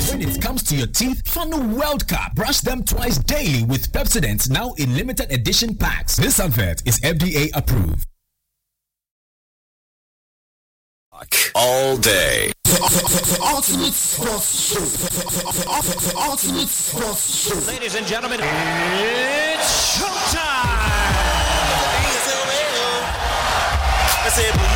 When it comes to your teeth, Funnel World Cup. Brush them twice daily with Pepsodent, now in limited edition packs. This advert is FDA approved. All day. The ultimate sports show. The ultimate sports show. Ladies and gentlemen, it's showtime!